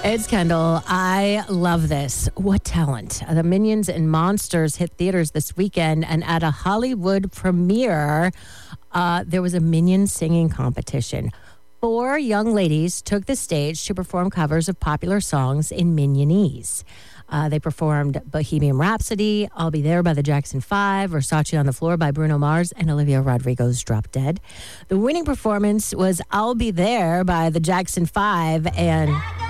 It's Kendall. I love this. What talent. The Minions and Monsters hit theaters this weekend, and at a Hollywood premiere, there was a Minion singing competition. 4 young ladies took the stage to perform covers of popular songs in Minionese. They performed Bohemian Rhapsody, I'll Be There by the Jackson 5, Versace on the Floor by Bruno Mars, and Olivia Rodrigo's Drop Dead. The winning performance was I'll Be There by the Jackson 5, and